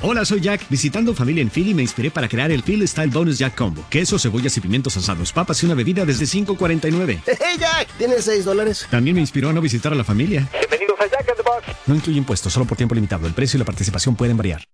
Hola, soy Jack. Visitando familia en Philly me inspiré para crear el Philly Style Bonus Jack Combo. Queso, cebollas y pimientos asados, papas y una bebida desde $5.49. ¡Hey, Jack! ¿Tienes $6? También me inspiró a no visitar a la familia. Bienvenidos a Jack in the Box. No incluye impuestos, solo por tiempo limitado. El precio y la participación pueden variar.